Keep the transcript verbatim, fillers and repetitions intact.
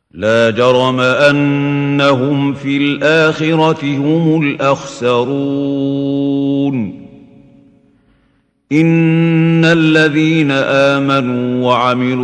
لا جرم أنهم في الآخرة هم الأخسرون إن الذين آمنوا وعملوا